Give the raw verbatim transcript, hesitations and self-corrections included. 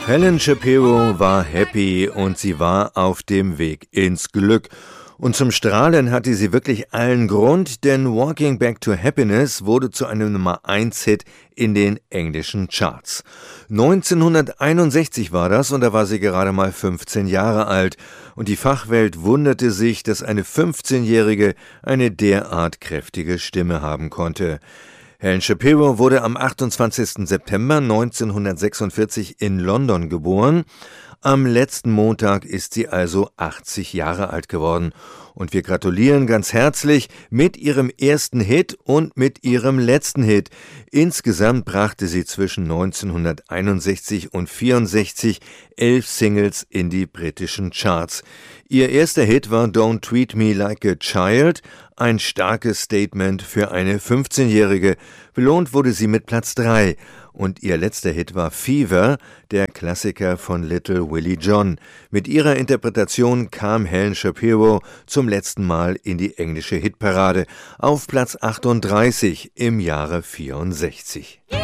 Helen Shapiro war happy und sie war auf dem Weg ins Glück. Und zum Strahlen hatte sie wirklich allen Grund, denn Walking Back to Happiness wurde zu einem Nummer eins Hit in den englischen Charts. neunzehnhunderteinundsechzig war das und da war sie gerade mal fünfzehn Jahre alt. Und die Fachwelt wunderte sich, dass eine fünfzehnjährige eine derart kräftige Stimme haben konnte. Helen Shapiro wurde am achtundzwanzigsten September neunzehnhundertsechsundvierzig in London geboren. Am letzten Montag ist sie also achtzig Jahre alt geworden. Und wir gratulieren ganz herzlich mit ihrem ersten Hit und mit ihrem letzten Hit. Insgesamt brachte sie zwischen neunzehnhunderteinundsechzig und vierundsechzig elf Singles in die britischen Charts. Ihr erster Hit war Don't Treat Me Like a Child, ein starkes Statement für eine fünfzehnjährige. Belohnt wurde sie mit Platz drei. Und ihr letzter Hit war Fever, der Klassiker von Little Willie John. Mit ihrer Interpretation kam Helen Shapiro zum letzten Mal in die englische Hitparade auf Platz achtunddreißig im Jahre vierundsechzig.